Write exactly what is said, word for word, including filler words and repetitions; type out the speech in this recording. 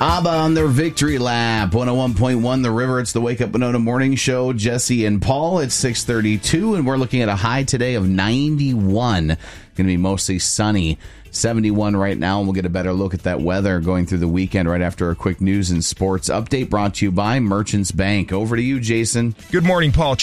ABBA on their victory lap. one oh one point one The River. It's the Wake Up Winona Morning Show. Jesse and Paul. It's six thirty-two, and we're looking at a high today of ninety-one. Going to be mostly sunny. seventy-one right now, and we'll get a better look at that weather going through the weekend right after a quick news and sports update brought to you by Merchants Bank. Over to you, Jason. Good morning, Paul.